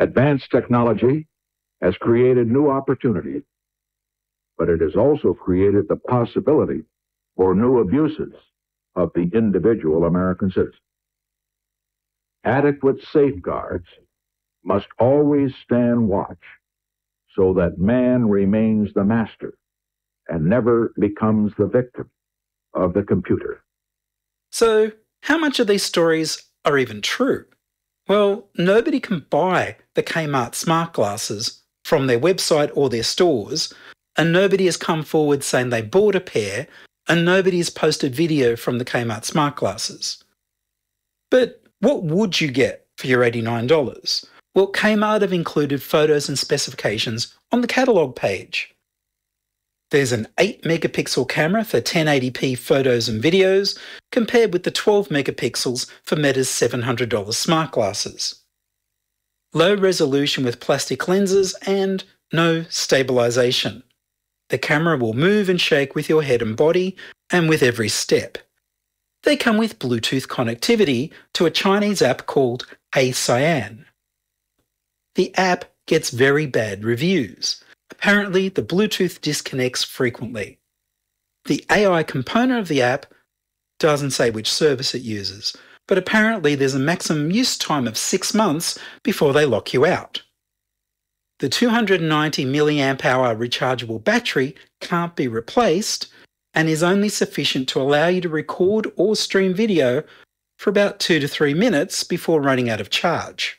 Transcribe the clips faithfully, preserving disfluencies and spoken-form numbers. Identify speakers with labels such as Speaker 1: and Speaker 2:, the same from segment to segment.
Speaker 1: Advanced technology has created new opportunities, but it has also created the possibility for new abuses of the individual American citizen. Adequate safeguards must always stand watch so that man remains the master and never becomes the victim of the computer.
Speaker 2: So, how much of these stories are even true? Well, nobody can buy the Kmart smart glasses from their website or their stores, and nobody has come forward saying they bought a pair, and nobody has posted video from the Kmart smart glasses. But what would you get for your eighty-nine dollars? Well, Kmart have included photos and specifications on the catalogue page. There's an eight megapixel camera for ten eighty p photos and videos, compared with the twelve megapixels for Meta's seven hundred dollars smart glasses. Low resolution with plastic lenses and no stabilisation. The camera will move and shake with your head and body and with every step. They come with Bluetooth connectivity to a Chinese app called Hey Cyan. The app gets very bad reviews. Apparently, the Bluetooth disconnects frequently. The A I component of the app doesn't say which service it uses, but apparently there's a maximum use time of six months before they lock you out. The two hundred ninety milliamp hour rechargeable battery can't be replaced and is only sufficient to allow you to record or stream video for about two to three minutes before running out of charge.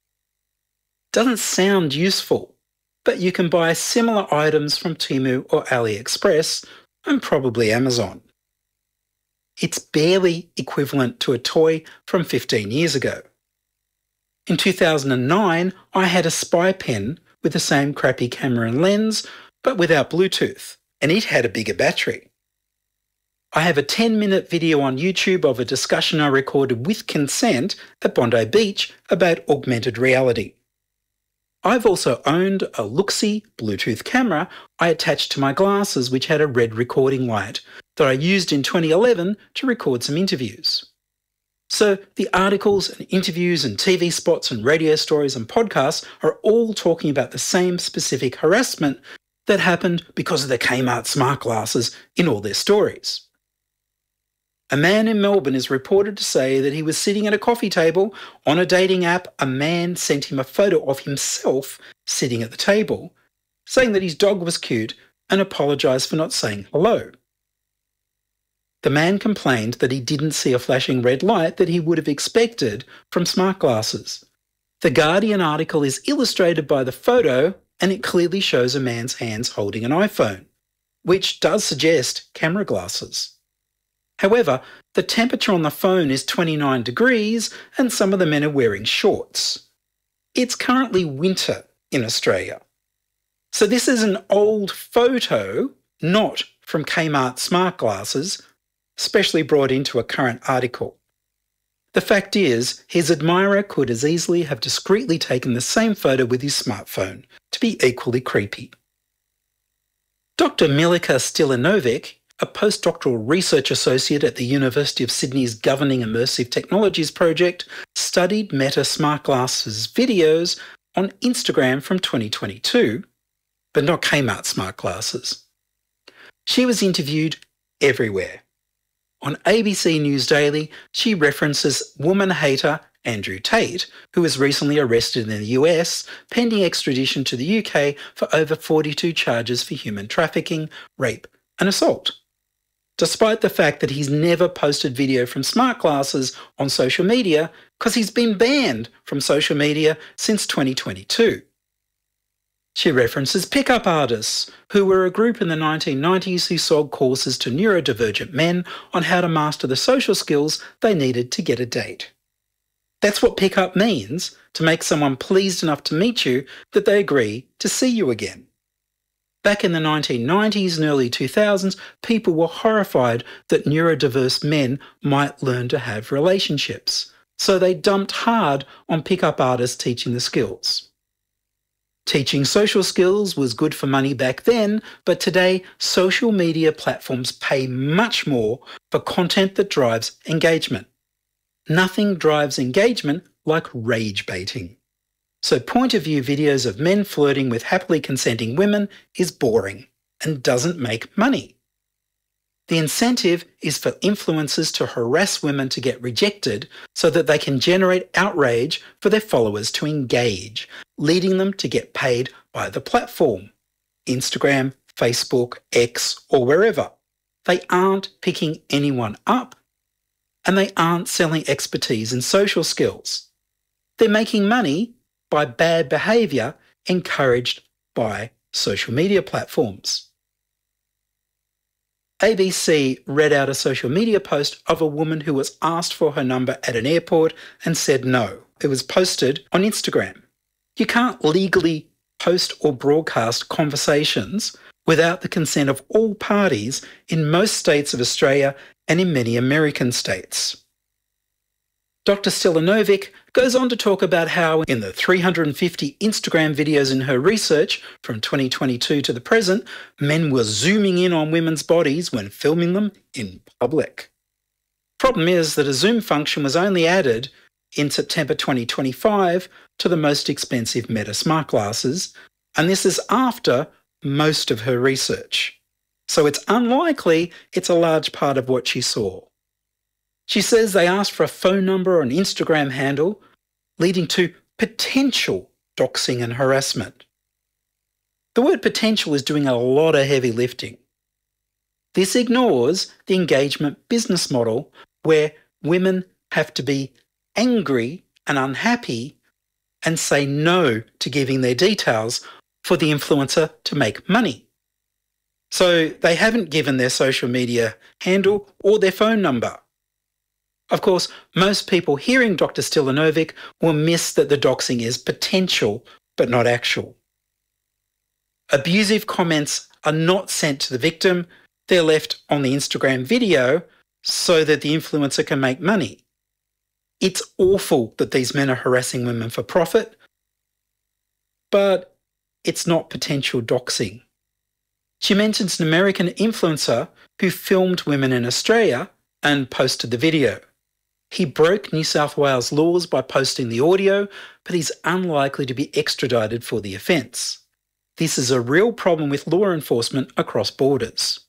Speaker 2: Doesn't sound useful, but you can buy similar items from Temu or AliExpress and probably Amazon. It's barely equivalent to a toy from fifteen years ago. In two thousand nine, I had a spy pen with the same crappy camera and lens, but without Bluetooth, and it had a bigger battery. I have a ten minute video on YouTube of a discussion I recorded with consent at Bondi Beach about augmented reality. I've also owned a Luxi Bluetooth camera I attached to my glasses, which had a red recording light that I used in twenty eleven to record some interviews. So the articles and interviews and T V spots and radio stories and podcasts are all talking about the same specific harassment that happened because of the Kmart smart glasses in all their stories. A man in Melbourne is reported to say that he was sitting at a coffee table on a dating app. A man sent him a photo of himself sitting at the table, saying that his dog was cute and apologised for not saying hello. The man complained that he didn't see a flashing red light that he would have expected from smart glasses. The Guardian article is illustrated by the photo, and it clearly shows a man's hands holding an iPhone, which does suggest camera glasses. However, the temperature on the phone is twenty-nine degrees and some of the men are wearing shorts. It's currently winter in Australia. So this is an old photo, not from Kmart smart glasses, specially brought into a current article. The fact is, his admirer could as easily have discreetly taken the same photo with his smartphone to be equally creepy. Doctor Milica Stilinovic, a postdoctoral research associate at the University of Sydney's Governing Immersive Technologies project, studied Meta smart glasses videos on Instagram from twenty twenty-two, but not Kmart smart glasses. She was interviewed everywhere. On A B C News Daily, she references woman hater Andrew Tate, who was recently arrested in the U S, pending extradition to the U K for over forty-two charges for human trafficking, rape and assault, despite the fact that he's never posted video from smart glasses on social media because he's been banned from social media since twenty twenty-two. She references pickup artists, who were a group in the nineteen nineties who sold courses to neurodivergent men on how to master the social skills they needed to get a date. That's what pickup means, to make someone pleased enough to meet you that they agree to see you again. Back in the nineteen nineties and early two thousands, people were horrified that neurodiverse men might learn to have relationships, so they dumped hard on pickup artists teaching the skills. Teaching social skills was good for money back then, but today social media platforms pay much more for content that drives engagement. Nothing drives engagement like rage baiting. So point of view videos of men flirting with happily consenting women is boring and doesn't make money. The incentive is for influencers to harass women to get rejected so that they can generate outrage for their followers to engage, leading them to get paid by the platform, Instagram, Facebook, X, or wherever. They aren't picking anyone up, and they aren't selling expertise and social skills. They're making money by bad behaviour encouraged by social media platforms. A B C read out a social media post of a woman who was asked for her number at an airport and said no. It was posted on Instagram. You can't legally post or broadcast conversations without the consent of all parties in most states of Australia and in many American states. Doctor Stilanovic goes on to talk about how in the three hundred fifty Instagram videos in her research from twenty twenty-two to the present, men were zooming in on women's bodies when filming them in public. Problem is that a zoom function was only added in September twenty twenty-five to the most expensive Meta smart glasses, and this is after most of her research. So it's unlikely it's a large part of what she saw. She says they asked for a phone number or an Instagram handle, leading to potential doxing and harassment. The word potential is doing a lot of heavy lifting. This ignores the engagement business model where women have to be angry and unhappy and say no to giving their details for the influencer to make money. So they haven't given their social media handle or their phone number. Of course, most people hearing Doctor Stilanovic will miss that the doxing is potential but not actual. Abusive comments are not sent to the victim, they're left on the Instagram video so that the influencer can make money. It's awful that these men are harassing women for profit, but it's not potential doxing. She mentions an American influencer who filmed women in Australia and posted the video. He broke New South Wales laws by posting the audio, but he's unlikely to be extradited for the offence. This is a real problem with law enforcement across borders.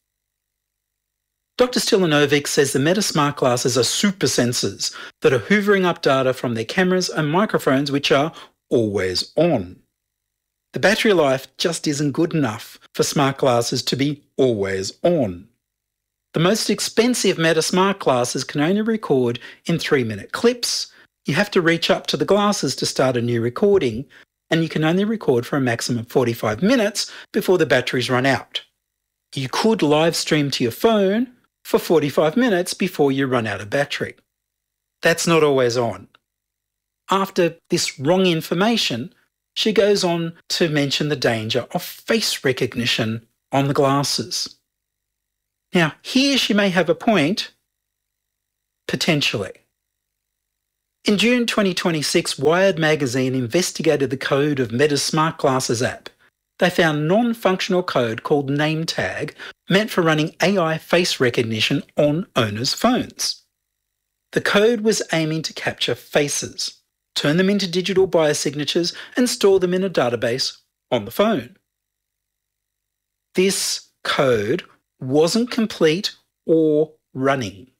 Speaker 2: Doctor Stilanovic says the Meta smart glasses are super sensors that are hoovering up data from their cameras and microphones, which are always on. The battery life just isn't good enough for smart glasses to be always on. The most expensive Meta smart glasses can only record in three-minute clips. You have to reach up to the glasses to start a new recording, and you can only record for a maximum of forty-five minutes before the batteries run out. You could live stream to your phone for forty-five minutes before you run out of battery. That's not always on. After this wrong information, she goes on to mention the danger of face recognition on the glasses. Now, here she may have a point, potentially. In June twenty twenty-six, Wired magazine investigated the code of Meta's smart glasses app. They found non-functional code called NameTag meant for running A I face recognition on owners' phones. The code was aiming to capture faces, turn them into digital biosignatures and store them in a database on the phone. This code wasn't complete or running.